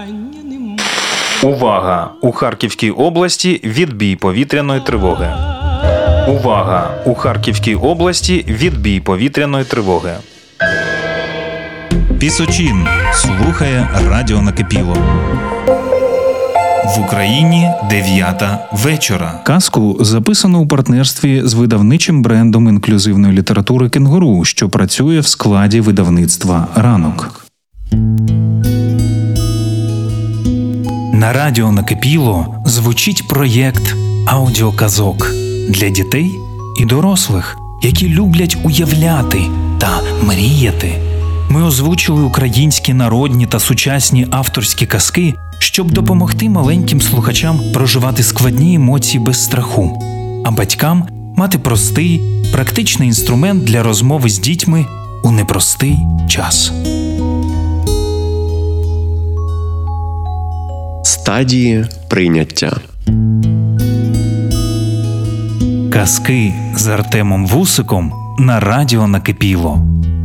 Увага! У Харківській області відбій повітряної тривоги. Увага! У Харківській області відбій повітряної тривоги. Пісочин слухає радіо Накипіло. В Україні 9:00 вечора. Казку записано у партнерстві з видавничим брендом інклюзивної літератури «Кенгуру», що працює в складі видавництва «Ранок». На радіо Накипіло звучить проєкт аудіоказок для дітей і дорослих, які люблять уявляти та мріяти. Ми озвучили українські народні та сучасні авторські казки, щоб допомогти маленьким слухачам проживати складні емоції без страху, а батькам мати простий, практичний інструмент для розмови з дітьми у непростий час. Стадії прийняття. Казки з Артемом Вусиком на радіо Накипіло.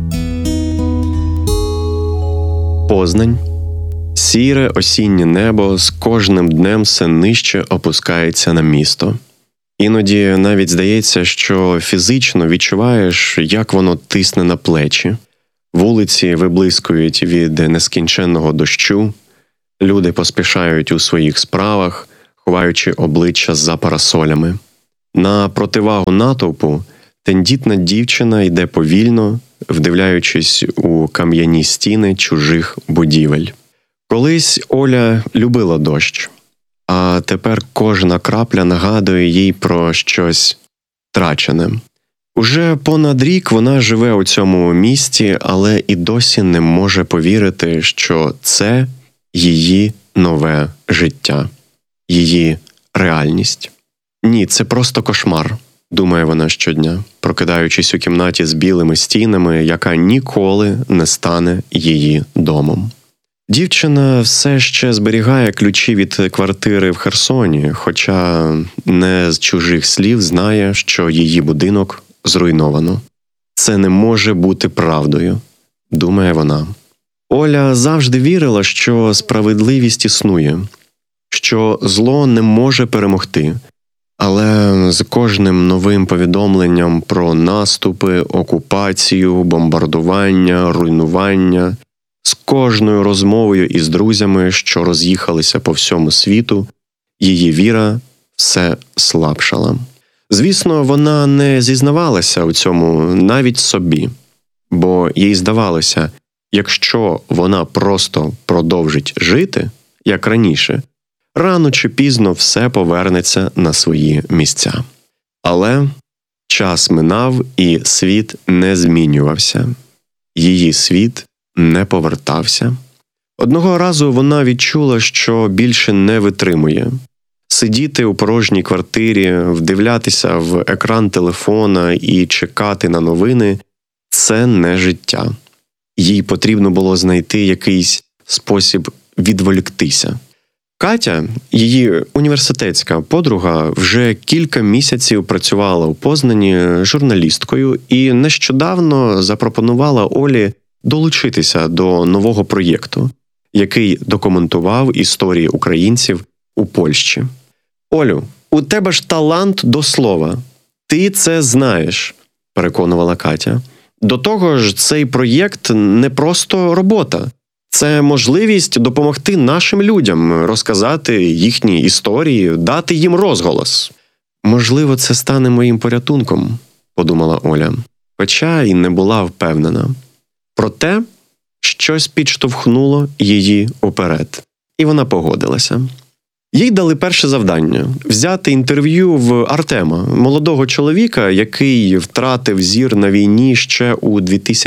Познань. Сіре осіннє небо з кожним днем все нижче опускається на місто. Іноді навіть здається, що фізично відчуваєш, як воно тисне на плечі. Вулиці виблискують від нескінченного дощу, люди поспішають у своїх справах, ховаючи обличчя за парасолями. На противагу натовпу тендітна дівчина йде повільно, вдивляючись у кам'яні стіни чужих будівель. Колись Оля любила дощ, а тепер кожна крапля нагадує їй про щось втрачене. Уже понад рік вона живе у цьому місті, але і досі не може повірити, що це її нове життя, її реальність. Ні, це просто кошмар, думає вона щодня, прокидаючись у кімнаті з білими стінами, яка ніколи не стане її домом. Дівчина все ще зберігає ключі від квартири в Херсоні, хоча не з чужих слів знає, що її будинок зруйновано. Це не може бути правдою, думає вона. Оля завжди вірила, що справедливість існує, що зло не може перемогти. Але з кожним новим повідомленням про наступи, окупацію, бомбардування, руйнування, з кожною розмовою із друзями, що роз'їхалися по всьому світу, її віра все слабшала. Звісно, вона не зізнавалася у цьому навіть собі, бо їй здавалося, якщо вона просто продовжить жити, як раніше, рано чи пізно все повернеться на свої місця. Але час минав, і світ не змінювався. Її світ не повертався. Одного разу вона відчула, що більше не витримує. Сидіти у порожній квартирі, вдивлятися в екран телефона і чекати на новини – це не життя. Їй потрібно було знайти якийсь спосіб відволіктися. Катя, її університетська подруга, вже кілька місяців працювала у Познані журналісткою і нещодавно запропонувала Олі долучитися до нового проєкту, який документував історії українців у Польщі. «Олю, у тебе ж талант до слова. Ти це знаєш», – переконувала Катя. «До того ж, цей проєкт не просто робота. Це можливість допомогти нашим людям, розказати їхні історії, дати їм розголос». «Можливо, це стане моїм порятунком», – подумала Оля, хоча й не була впевнена. Проте щось підштовхнуло її уперед, і вона погодилася. Їй дали перше завдання – взяти інтерв'ю в Артема, молодого чоловіка, який втратив зір на війні ще у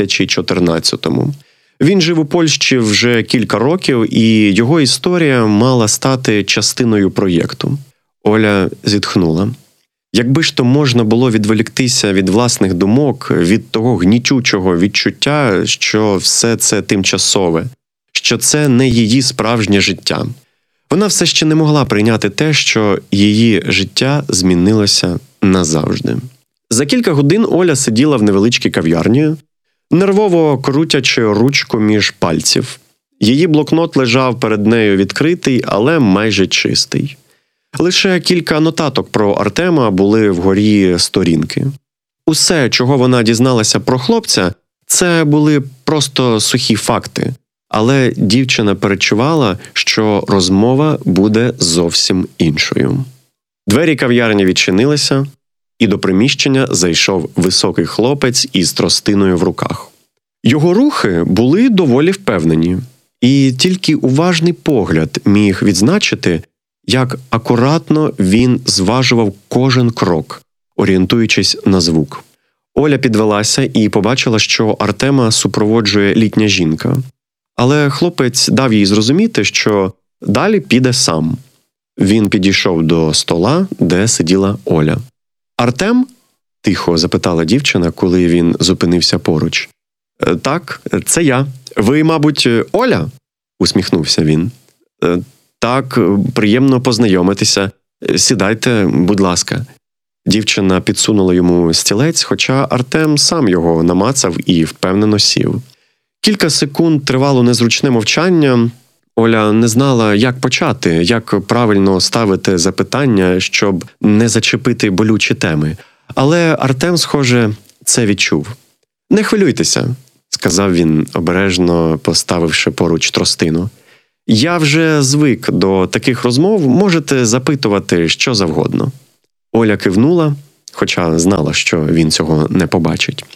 2014-му. Він жив у Польщі вже кілька років, і його історія мала стати частиною проєкту. Оля зітхнула. Якби ж то можна було відволіктися від власних думок, від того гнітючого відчуття, що все це тимчасове, що це не її справжнє життя. Вона все ще не могла прийняти те, що її життя змінилося назавжди. За кілька годин Оля сиділа в невеличкій кав'ярні, нервово крутячи ручку між пальців. Її блокнот лежав перед нею відкритий, але майже чистий. Лише кілька нотаток про Артема були вгорі сторінки. Усе, чого вона дізналася про хлопця, це були просто сухі факти. Але дівчина перечувала, що розмова буде зовсім іншою. Двері кав'ярні відчинилися, і до приміщення зайшов високий хлопець із тростиною в руках. Його рухи були доволі впевнені, і тільки уважний погляд міг відзначити, як акуратно він зважував кожен крок, орієнтуючись на звук. Оля підвелася і побачила, що Артема супроводжує літня жінка. Але хлопець дав їй зрозуміти, що далі піде сам. Він підійшов до стола, де сиділа Оля. «Артем?» – тихо запитала дівчина, коли він зупинився поруч. «Так, це я. Ви, мабуть, Оля?» – усміхнувся він. «Так, приємно познайомитися. Сідайте, будь ласка». Дівчина підсунула йому стілець, хоча Артем сам його намацав і впевнено сів. Кілька секунд тривало незручне мовчання. Оля не знала, як почати, як правильно ставити запитання, щоб не зачепити болючі теми. Але Артем, схоже, це відчув. «Не хвилюйтеся», – сказав він, обережно поставивши поруч тростину. «Я вже звик до таких розмов, можете запитувати що завгодно». Оля кивнула, хоча знала, що він цього не побачить.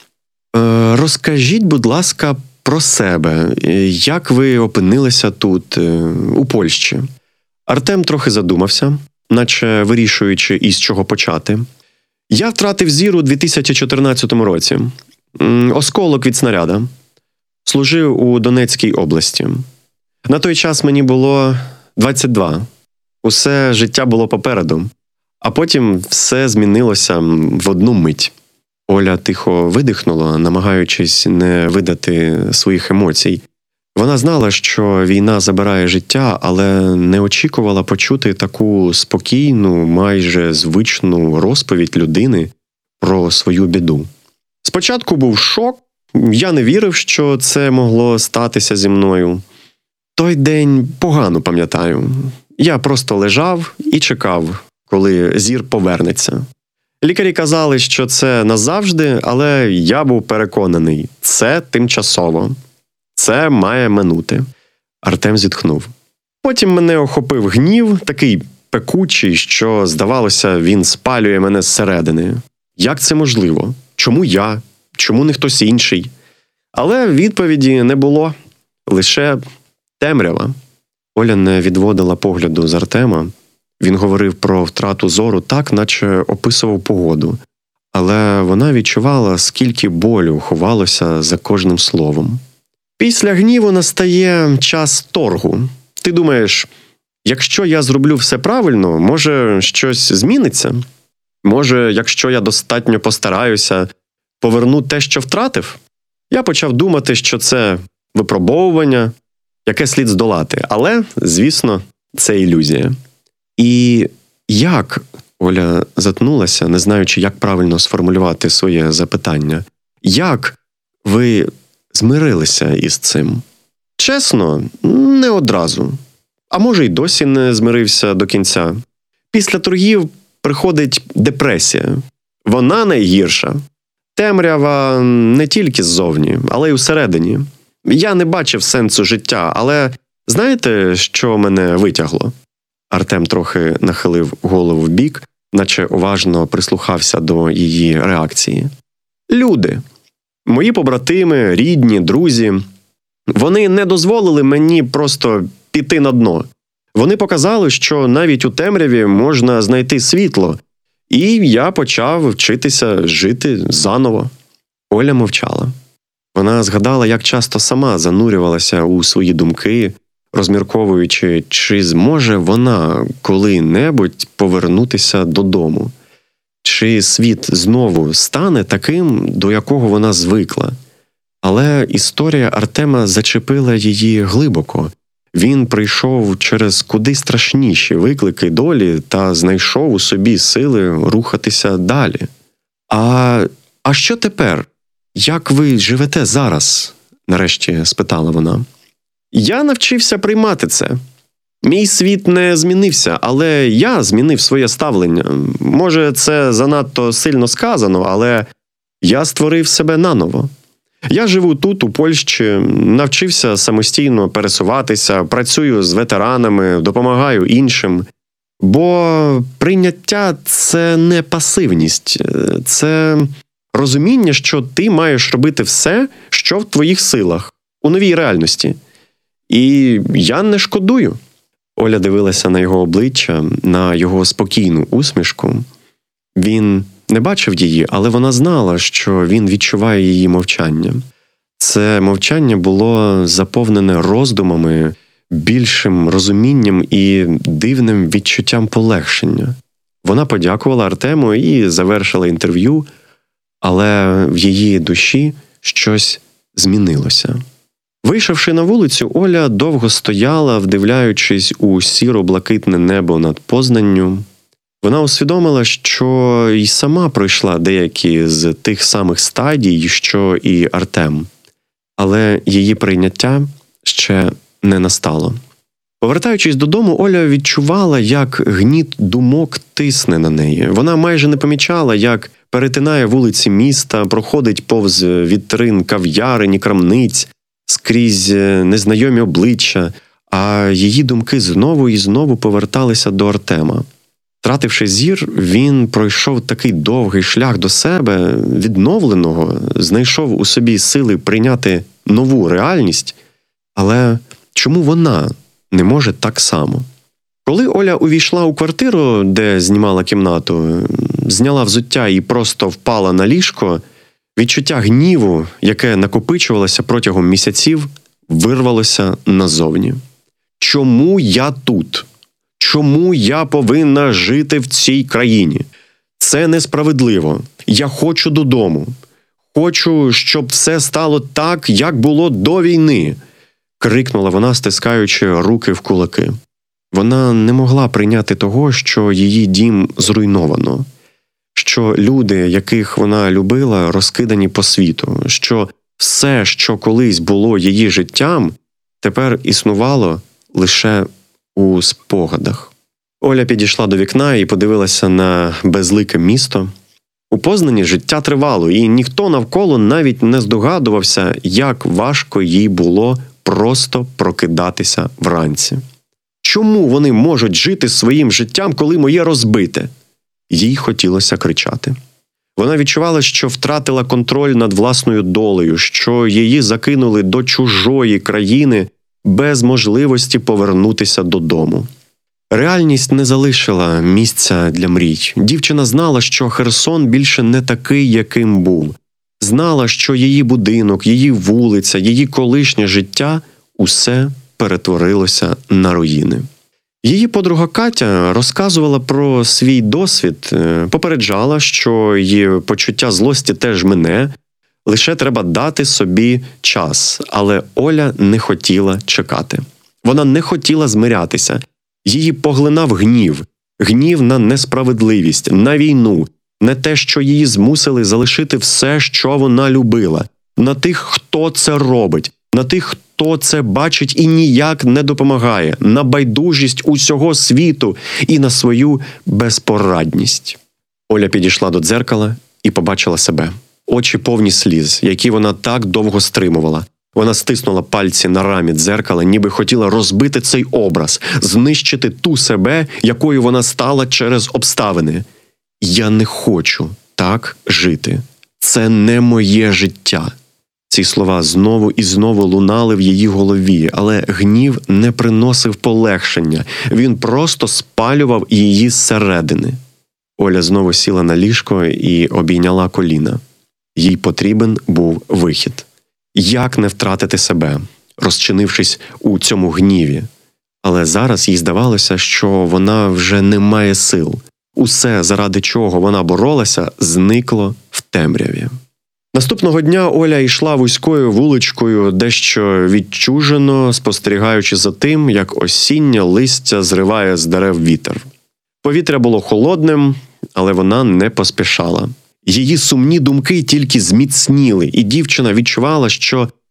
«Розкажіть, будь ласка, про себе. Як ви опинилися тут, у Польщі?» Артем трохи задумався, наче вирішуючи, із чого почати. «Я втратив зір у 2014 році. Осколок від снаряда. Служив у Донецькій області. На той час мені було 22. Усе життя було попереду. А потім все змінилося в одну мить». Оля тихо видихнула, намагаючись не видати своїх емоцій. Вона знала, що війна забирає життя, але не очікувала почути таку спокійну, майже звичну розповідь людини про свою біду. Спочатку був шок, я не вірив, що це могло статися зі мною. Той день погано пам'ятаю. Я просто лежав і чекав, коли зір повернеться. Лікарі казали, що це назавжди, але я був переконаний – це тимчасово. Це має минути. Артем зітхнув. Потім мене охопив гнів, такий пекучий, що, здавалося, він спалює мене зсередини. Як це можливо? Чому я? Чому не хтось інший? Але відповіді не було. Лише темрява. Оля не відводила погляду з Артема. Він говорив про втрату зору так, наче описував погоду. Але вона відчувала, скільки болю ховалося за кожним словом. Після гніву настає час торгу. Ти думаєш, якщо я зроблю все правильно, може щось зміниться? Може, якщо я достатньо постараюся, поверну те, що втратив? Я почав думати, що це випробовування, яке слід здолати. Але, звісно, це ілюзія. І як, Оля затнулася, не знаючи, як правильно сформулювати своє запитання, як ви змирилися із цим? Чесно, не одразу. А може, й досі не змирився до кінця. Після торгів приходить депресія. Вона найгірша. Темрява не тільки ззовні, але й усередині. Я не бачив сенсу життя, але знаєте, що мене витягло? Артем трохи нахилив голову вбік, наче уважно прислухався до її реакції. Люди. Мої побратими, рідні, друзі. Вони не дозволили мені просто піти на дно. Вони показали, що навіть у темряві можна знайти світло. І я почав вчитися жити заново. Оля мовчала. Вона згадала, як часто сама занурювалася у свої думки, розмірковуючи, чи зможе вона коли-небудь повернутися додому. Чи світ знову стане таким, до якого вона звикла. Але історія Артема зачепила її глибоко. Він прийшов через куди страшніші виклики долі та знайшов у собі сили рухатися далі. А що тепер? Як ви живете зараз? Нарешті спитала вона. Я навчився приймати це. Мій світ не змінився, але я змінив своє ставлення. Може, це занадто сильно сказано, але я створив себе наново. Я живу тут, у Польщі, навчився самостійно пересуватися, працюю з ветеранами, допомагаю іншим. Бо прийняття – це не пасивність, це розуміння, що ти маєш робити все, що в твоїх силах, у новій реальності. І я не шкодую. Оля дивилася на його обличчя, на його спокійну усмішку. Він не бачив її, але вона знала, що він відчуває її мовчання. Це мовчання було заповнене роздумами, більшим розумінням і дивним відчуттям полегшення. Вона подякувала Артему і завершила інтерв'ю, але в її душі щось змінилося. Вийшовши на вулицю, Оля довго стояла, вдивляючись у сіро-блакитне небо над Познанню. Вона усвідомила, що й сама пройшла деякі з тих самих стадій, що і Артем. Але її прийняття ще не настало. Повертаючись додому, Оля відчувала, як гніт думок тисне на неї. Вона майже не помічала, як перетинає вулиці міста, проходить повз вітрин кав'ярень і крамниць, скрізь незнайомі обличчя, а її думки знову і знову поверталися до Артема. Втративши зір, він пройшов такий довгий шлях до себе, відновленого, знайшов у собі сили прийняти нову реальність, але чому вона не може так само? Коли Оля увійшла у квартиру, де знімала кімнату, зняла взуття і просто впала на ліжко, відчуття гніву, яке накопичувалося протягом місяців, вирвалося назовні. Чому я тут? Чому я повинна жити в цій країні? Це несправедливо. Я хочу додому. Хочу, щоб все стало так, як було до війни, крикнула вона, стискаючи руки в кулаки. Вона не могла прийняти того, що її дім зруйновано, що люди, яких вона любила, розкидані по світу, що все, що колись було її життям, тепер існувало лише у спогадах. Оля підійшла до вікна і подивилася на безлике місто. У Познані життя тривало, і ніхто навколо навіть не здогадувався, як важко їй було просто прокидатися вранці. Чому вони можуть жити своїм життям, коли моє розбите? Їй хотілося кричати. Вона відчувала, що втратила контроль над власною долею, що її закинули до чужої країни без можливості повернутися додому. Реальність не залишила місця для мрій. Дівчина знала, що Херсон більше не такий, яким був. Знала, що її будинок, її вулиця, її колишнє життя – усе перетворилося на руїни. Її подруга Катя розказувала про свій досвід, попереджала, що її почуття злості теж мине, лише треба дати собі час, але Оля не хотіла чекати. Вона не хотіла змирятися. Її поглинав гнів. Гнів на несправедливість, на війну, на те, що її змусили залишити все, що вона любила, на тих, хто це робить, на тих, хто це бачить і ніяк не допомагає, на байдужість усього світу і на свою безпорадність. Оля підійшла до дзеркала і побачила себе. Очі повні сліз, які вона так довго стримувала. Вона стиснула пальці на рамі дзеркала, ніби хотіла розбити цей образ, знищити ту себе, якою вона стала через обставини. «Я не хочу так жити. Це не моє життя». Ці слова знову і знову лунали в її голові, але гнів не приносив полегшення. Він просто спалював її зсередини. Оля знову сіла на ліжко і обійняла коліна. Їй потрібен був вихід. Як не втратити себе, розчинившись у цьому гніві? Але зараз їй здавалося, що вона вже не має сил. Усе, заради чого вона боролася, зникло в темряві. Наступного дня Оля йшла вузькою вуличкою, дещо відчужено, спостерігаючи за тим, як осіннє листя зриває з дерев вітер. Повітря було холодним, але вона не поспішала. Її сумні думки тільки зміцніли, і дівчина відчувала, що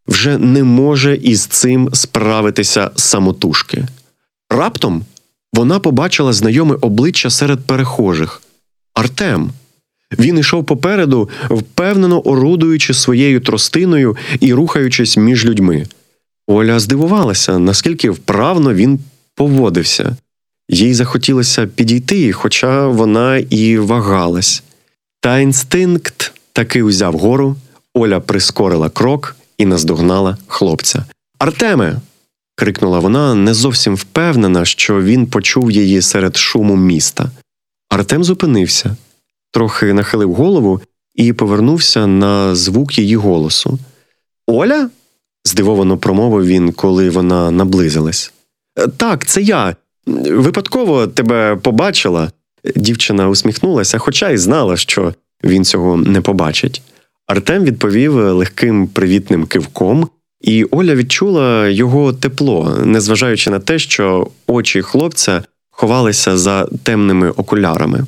вже не може із цим справитися самотужки. Раптом вона побачила знайоме обличчя серед перехожих. Артем. Він ішов попереду, впевнено орудуючи своєю тростиною і рухаючись між людьми. Оля здивувалася, наскільки вправно він поводився. Їй захотілося підійти, хоча вона і вагалась. Та інстинкт таки узяв гору, Оля прискорила крок і наздогнала хлопця. «Артеме!» – крикнула вона, не зовсім впевнена, що він почув її серед шуму міста. Артем зупинився, трохи нахилив голову і повернувся на звук її голосу. «Оля?» – здивовано промовив він, коли вона наблизилась. «Так, це я. Випадково тебе побачила». Дівчина усміхнулася, хоча й знала, що він цього не побачить. Артем відповів легким привітним кивком, і Оля відчула його тепло, незважаючи на те, що очі хлопця ховалися за темними окулярами.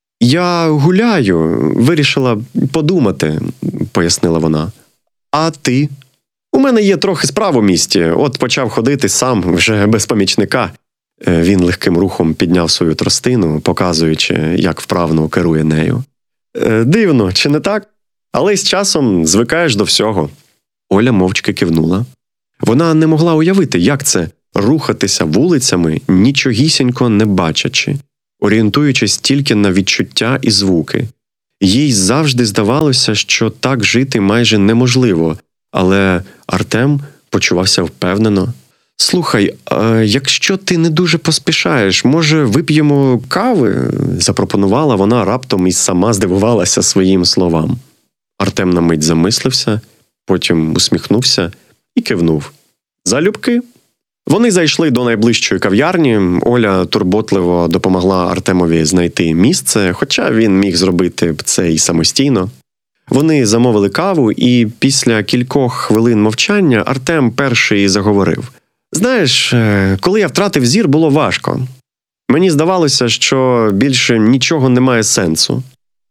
«Я гуляю, вирішила подумати», – пояснила вона. «А ти?» «У мене є трохи справ у місті, от почав ходити сам, вже без помічника». Він легким рухом підняв свою тростину, показуючи, як вправно керує нею. «Дивно, чи не так? Але з часом звикаєш до всього». Оля мовчки кивнула. Вона не могла уявити, як це – рухатися вулицями, нічогісінько не бачачи, орієнтуючись тільки на відчуття і звуки. Їй завжди здавалося, що так жити майже неможливо, але Артем почувався впевнено. «Слухай, а якщо ти не дуже поспішаєш, може вип'ємо кави?» – запропонувала вона раптом і сама здивувалася своїм словам. Артем на мить замислився, потім усміхнувся і кивнув. «Залюбки». Вони зайшли до найближчої кав'ярні. Оля турботливо допомогла Артемові знайти місце, хоча він міг зробити це і самостійно. Вони замовили каву, і після кількох хвилин мовчання Артем перший заговорив. «Знаєш, коли я втратив зір, було важко. Мені здавалося, що більше нічого не має сенсу.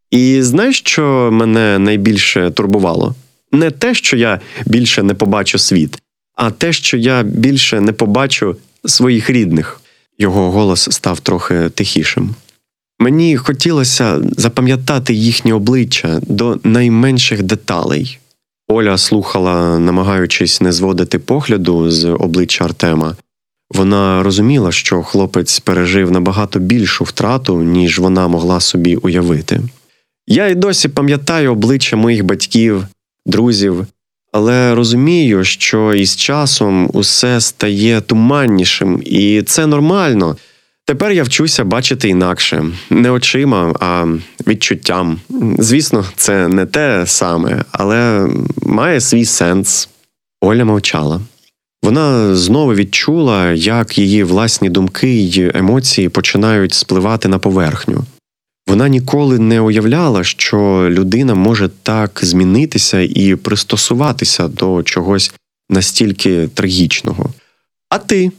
І знаєш, що мене найбільше турбувало? Не те, що я більше не побачу світ, а те, що я більше не побачу своїх рідних». Його голос став трохи тихішим. «Мені хотілося запам'ятати їхні обличчя до найменших деталей». Оля слухала, намагаючись не зводити погляду з обличчя Артема. Вона розуміла, що хлопець пережив набагато більшу втрату, ніж вона могла собі уявити. «Я й досі пам'ятаю обличчя моїх батьків, друзів, але розумію, що із часом усе стає туманнішим, і це нормально. Тепер я вчуся бачити інакше. Не очима, а відчуттям. Звісно, це не те саме, але має свій сенс». Оля мовчала. Вона знову відчула, як її власні думки й емоції починають спливати на поверхню. Вона ніколи не уявляла, що людина може так змінитися і пристосуватися до чогось настільки трагічного. «А ти?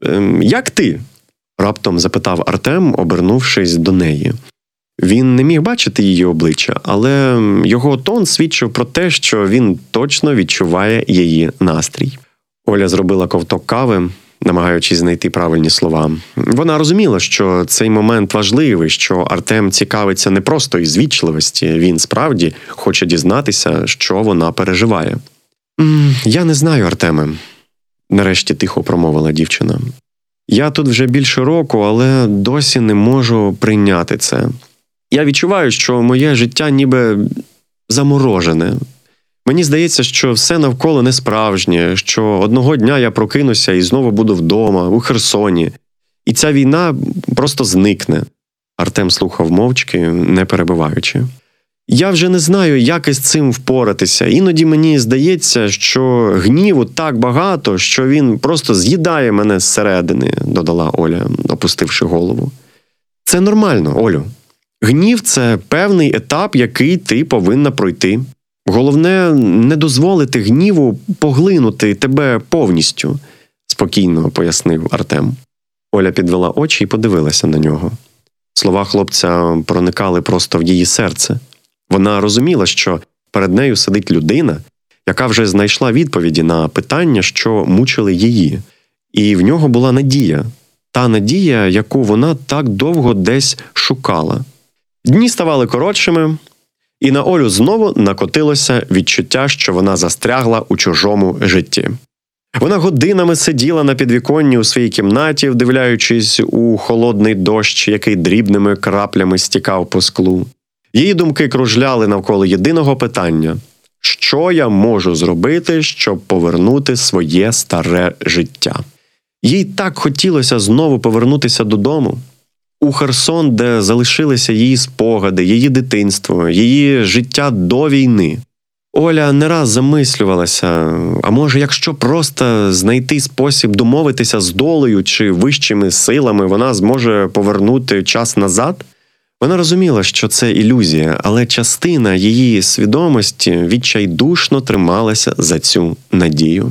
Як ти?» – раптом запитав Артем, обернувшись до неї. Він не міг бачити її обличчя, але його тон свідчив про те, що він точно відчуває її настрій. Оля зробила ковток кави, намагаючись знайти правильні слова. Вона розуміла, що цей момент важливий, що Артем цікавиться не просто із вічливості, він справді хоче дізнатися, що вона переживає. «Я не знаю, Артеме», – нарешті тихо промовила дівчина. «Я тут вже більше року, але досі не можу прийняти це. Я відчуваю, що моє життя ніби заморожене. Мені здається, що все навколо не справжнє, що одного дня я прокинуся і знову буду вдома, у Херсоні. І ця війна просто зникне». Артем слухав мовчки, не перебиваючи. «Я вже не знаю, як із цим впоратися. Іноді мені здається, що гніву так багато, що він просто з'їдає мене зсередини», – додала Оля, опустивши голову. «Це нормально, Олю. Гнів – це певний етап, який ти повинна пройти. Головне – не дозволити гніву поглинути тебе повністю», – спокійно пояснив Артем. Оля підвела очі і подивилася на нього. Слова хлопця проникали просто в її серце. Вона розуміла, що перед нею сидить людина, яка вже знайшла відповіді на питання, що мучили її. І в нього була надія. Та надія, яку вона так довго десь шукала. Дні ставали коротшими, і на Олю знову накотилося відчуття, що вона застрягла у чужому житті. Вона годинами сиділа на підвіконні у своїй кімнаті, вдивляючись у холодний дощ, який дрібними краплями стікав по склу. Її думки кружляли навколо єдиного питання – що я можу зробити, щоб повернути своє старе життя? Їй так хотілося знову повернутися додому. У Херсон, де залишилися її спогади, її дитинство, її життя до війни. Оля не раз замислювалася, а може, якщо просто знайти спосіб домовитися з долею чи вищими силами, вона зможе повернути час назад? Вона розуміла, що це ілюзія, але частина її свідомості відчайдушно трималася за цю надію.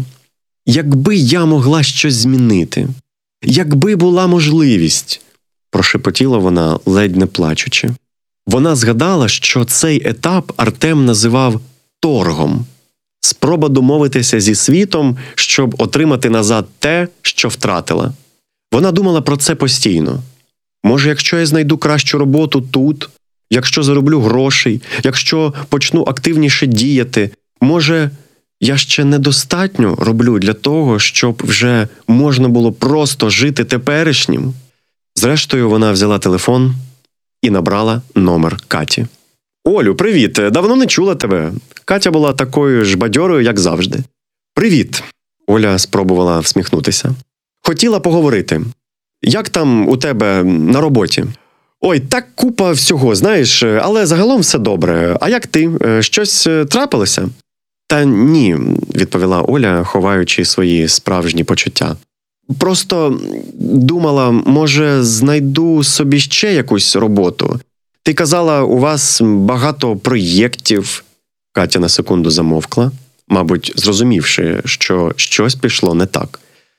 «Якби я могла щось змінити, якби була можливість», – прошепотіла вона, ледь не плачучи. Вона згадала, що цей етап Артем називав торгом. Спроба домовитися зі світом, щоб отримати назад те, що втратила. Вона думала про це постійно. Може, якщо я знайду кращу роботу тут, якщо зароблю грошей, якщо почну активніше діяти, може, я ще недостатньо роблю для того, щоб вже можна було просто жити теперішнім? Зрештою, вона взяла телефон і набрала номер Каті. «Олю, привіт! Давно не чула тебе». Катя була такою ж бадьорою, як завжди. «Привіт!» – Оля спробувала всміхнутися. «Хотіла поговорити. Як там у тебе на роботі?» «Ой, так купа всього, знаєш, але загалом все добре. А як ти? Щось трапилося?» «Та ні», – відповіла Оля, ховаючи свої справжні почуття. «Просто думала, може, знайду собі ще якусь роботу. Ти казала, у вас багато проєктів». Катя на секунду замовкла, мабуть, зрозумівши, що щось пішло не так.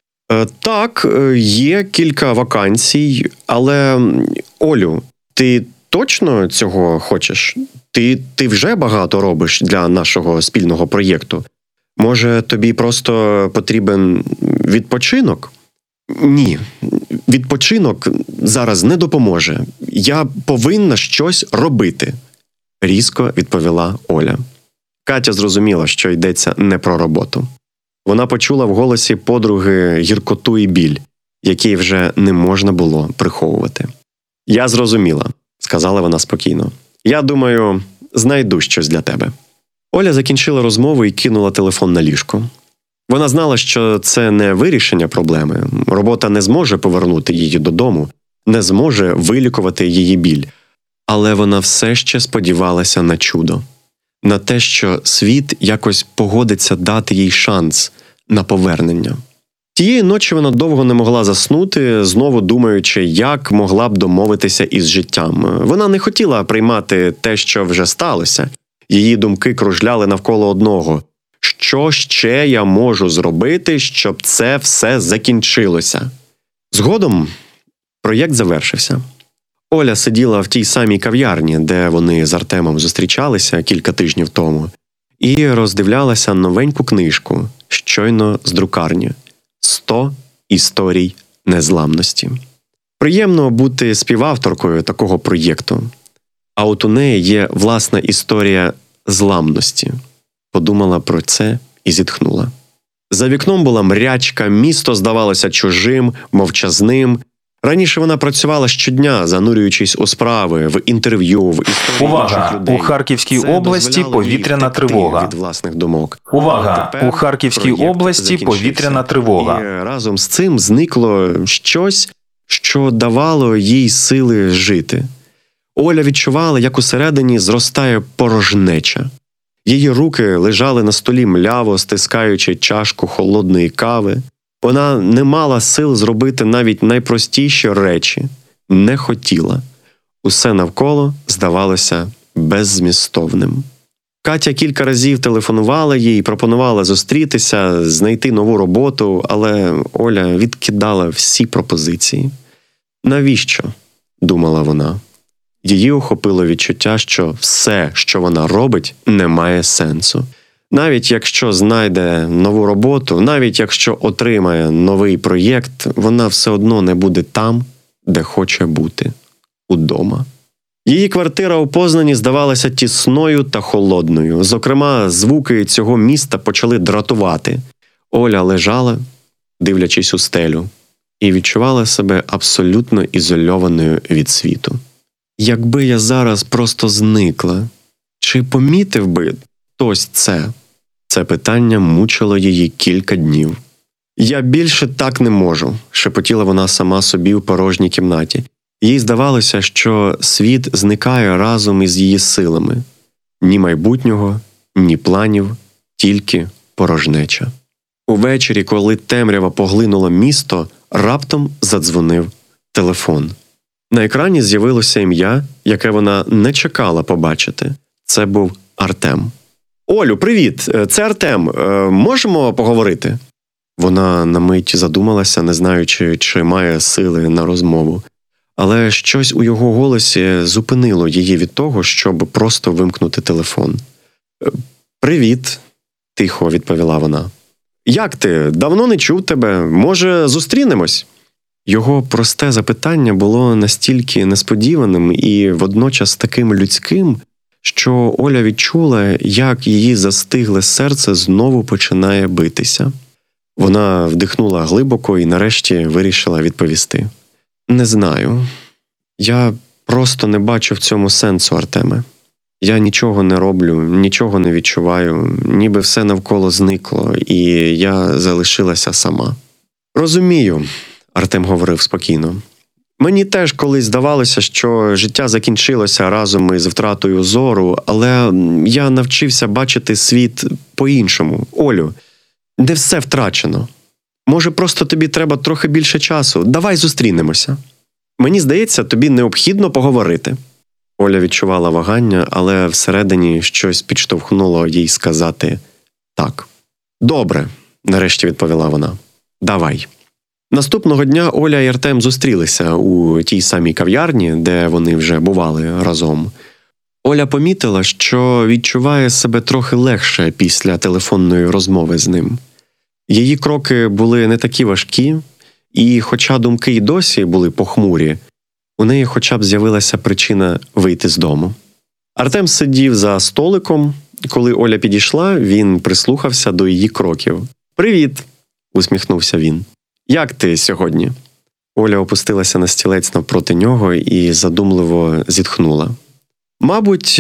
«Так, є кілька вакансій, але, Олю, ти точно цього хочеш? Ти вже багато робиш для нашого спільного проєкту. Може, тобі просто потрібен відпочинок?» «Ні, відпочинок зараз не допоможе. Я повинна щось робити», – різко відповіла Оля. Катя зрозуміла, що йдеться не про роботу. Вона почула в голосі подруги гіркоту і біль, які вже не можна було приховувати. «Я зрозуміла», – сказала вона спокійно. «Я думаю, знайду щось для тебе». Оля закінчила розмову і кинула телефон на ліжко. Вона знала, що це не вирішення проблеми. Робота не зможе повернути її додому, не зможе вилікувати її біль. Але вона все ще сподівалася на чудо. На те, що світ якось погодиться дати їй шанс на повернення. Тієї ночі вона довго не могла заснути, знову думаючи, як могла б домовитися із життям. Вона не хотіла приймати те, що вже сталося. Її думки кружляли навколо одного – що ще я можу зробити, щоб це все закінчилося? Згодом проєкт завершився. Оля сиділа в тій самій кав'ярні, де вони з Артемом зустрічалися кілька тижнів тому, і роздивлялася новеньку книжку, щойно з друкарні «100 історій незламності». Приємно бути співавторкою такого проєкту. А от у неї є власна історія зламності. Подумала про це і зітхнула. За вікном була мрячка, місто здавалося чужим, мовчазним. Раніше вона працювала щодня, занурюючись у справи, в інтерв'ю, в історії інших людей. У Харківській Це області дозволяло їй повітряна втекти тривога. від власних думок. Увага! Тепер У Харківській проєкт області закінчився. повітряна тривога. І разом з цим зникло щось, що давало їй сили жити. Оля відчувала, як усередині зростає порожнеча. Її руки лежали на столі мляво, стискаючи чашку холодної кави. Вона не мала сил зробити навіть найпростіші речі. Не хотіла. Усе навколо здавалося беззмістовним. Катя кілька разів телефонувала їй, пропонувала зустрітися, знайти нову роботу, але Оля відкидала всі пропозиції. «Навіщо?» – думала вона. Її охопило відчуття, що все, що вона робить, не має сенсу. Навіть якщо знайде нову роботу, навіть якщо отримає новий проєкт, вона все одно не буде там, де хоче бути – удома. Її квартира у Познані здавалася тісною та холодною. Зокрема, звуки цього міста почали дратувати. Оля лежала, дивлячись у стелю, і відчувала себе абсолютно ізольованою від світу. Якби я зараз просто зникла, чи помітив би хтось це? Це питання мучило її кілька днів. «Я більше так не можу», – шепотіла вона сама собі у порожній кімнаті. Їй здавалося, що світ зникає разом із її силами. Ні майбутнього, ні планів, тільки порожнеча. Увечері, коли темрява поглинула місто, раптом задзвонив телефон. На екрані з'явилося ім'я, яке вона не чекала побачити. Це був Артем. «Олю, привіт! Це Артем. Можемо поговорити?» Вона на мить задумалася, не знаючи, чи має сили на розмову. Але щось у його голосі зупинило її від того, щоб просто вимкнути телефон. «Привіт», – тихо відповіла вона. «Як ти? Давно не чув тебе. Може, зустрінемось?» Його просте запитання було настільки несподіваним і водночас таким людським, що Оля відчула, як її застигле серце знову починає битися. Вона вдихнула глибоко і нарешті вирішила відповісти. «Не знаю. Я просто не бачу в цьому сенсу, Артеме. Я нічого не роблю, нічого не відчуваю, ніби все навколо зникло, і я залишилася сама». «Розумію», – Артем говорив спокійно. «Мені теж колись здавалося, що життя закінчилося разом із втратою зору, але я навчився бачити світ по-іншому. Олю, не все втрачено. Може, просто тобі треба трохи більше часу? Давай зустрінемося. Мені здається, тобі необхідно поговорити». Оля відчувала вагання, але всередині щось підштовхнуло їй сказати «так». «Добре», – нарешті відповіла вона. «Давай». Наступного дня Оля і Артем зустрілися у тій самій кав'ярні, де вони вже бували разом. Оля помітила, що відчуває себе трохи легше після телефонної розмови з ним. Її кроки були не такі важкі, і хоча думки й досі були похмурі, у неї хоча б з'явилася причина вийти з дому. Артем сидів за столиком. Коли Оля підійшла, він прислухався до її кроків. «Привіт!» – усміхнувся він. «Як ти сьогодні?» Оля опустилася на стілець навпроти нього і задумливо зітхнула. «Мабуть,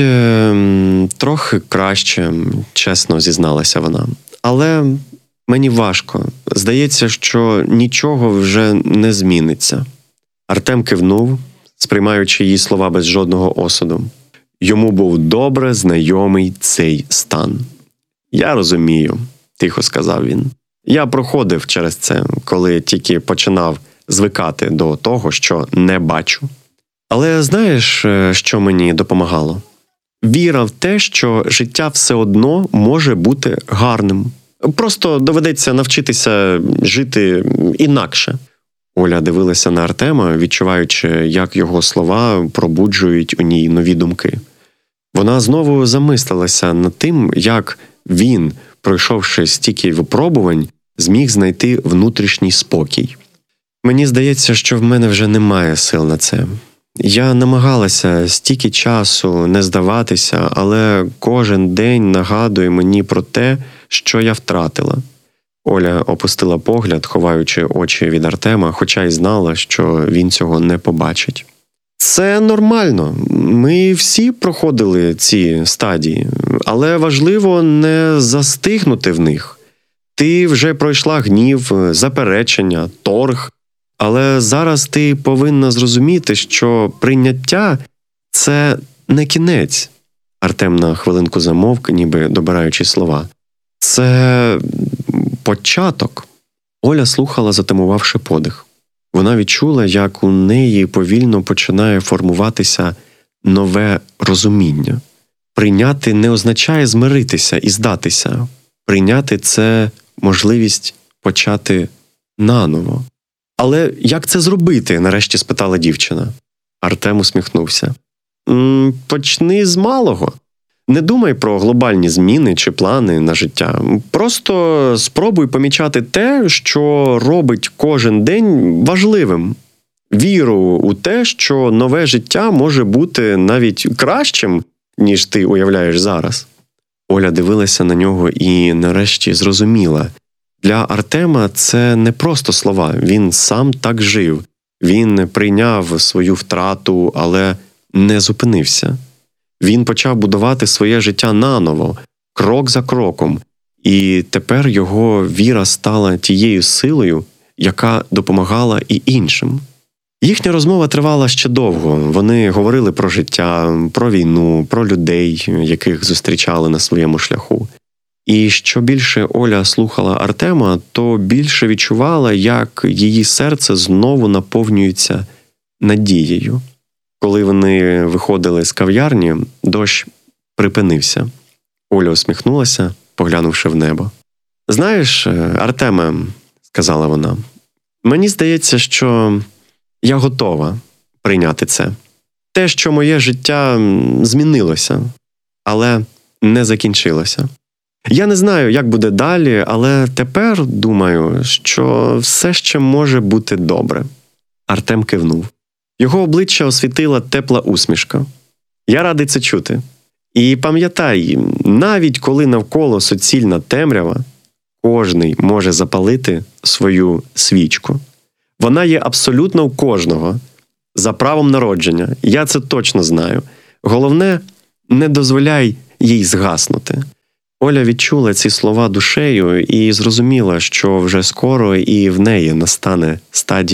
трохи краще», – чесно зізналася вона. «Але мені важко. Здається, що нічого вже не зміниться». Артем кивнув, сприймаючи її слова без жодного осуду. Йому був добре знайомий цей стан. «Я розумію», – тихо сказав він. «Я проходив через це, коли тільки починав звикати до того, що не бачу. Але знаєш, що мені допомагало? Віра в те, що життя все одно може бути гарним. Просто доведеться навчитися жити інакше». Оля дивилася на Артема, відчуваючи, як його слова пробуджують у ній нові думки. Вона знову замислилася над тим, як він, пройшовши стільки випробувань, зміг знайти внутрішній спокій. «Мені здається, що в мене вже немає сил на це. Я намагалася стільки часу не здаватися, але кожен день нагадує мені про те, що я втратила». Оля опустила погляд, ховаючи очі від Артема, хоча й знала, що він цього не побачить. «Це нормально. Ми всі проходили ці стадії, але важливо не застигнути в них. Ти вже пройшла гнів, заперечення, торг, але зараз ти повинна зрозуміти, що прийняття – це не кінець». Артем на хвилинку замовк, ніби добираючи слова. «Це початок». Оля слухала, затамувавши подих. Вона відчула, як у неї повільно починає формуватися нове розуміння. Прийняти не означає змиритися і здатися. Прийняти – це можливість почати наново. «Але як це зробити?» – нарешті спитала дівчина. Артем усміхнувся. «Почни з малого. Не думай про глобальні зміни чи плани на життя. Просто спробуй помічати те, що робить кожен день важливим. Віру у те, що нове життя може бути навіть кращим, ніж ти уявляєш зараз. Оля дивилася на нього і нарешті зрозуміла. Для Артема це не просто слова, він сам так жив. Він прийняв свою втрату, але не зупинився. Він почав будувати своє життя наново, крок за кроком, і тепер його віра стала тією силою, яка допомагала і іншим. Їхня розмова тривала ще довго. Вони говорили про життя, про війну, про людей, яких зустрічали на своєму шляху. І що більше Оля слухала Артема, то більше відчувала, як її серце знову наповнюється надією. Коли вони виходили з кав'ярні, дощ припинився. Оля усміхнулася, поглянувши в небо. «Знаєш, Артеме, – сказала вона, – мені здається, що я готова прийняти це. Те, що моє життя змінилося, але не закінчилося. Я не знаю, як буде далі, але тепер думаю, що все ще може бути добре». Артем кивнув. Його обличчя освітила тепла усмішка. «Я радий це чути. І пам'ятай, навіть коли навколо суцільна темрява, кожний може запалити свою свічку. Вона є абсолютно у кожного. За правом народження. Я це точно знаю. Головне, не дозволяй їй згаснути». Оля відчула ці слова душею і зрозуміла, що вже скоро і в неї настане стадія